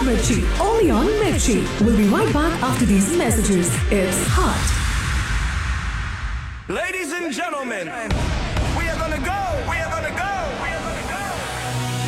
Mirchi. Only on Mirchi. We'll be right back after these messages. It's hot. Ladies and gentlemen.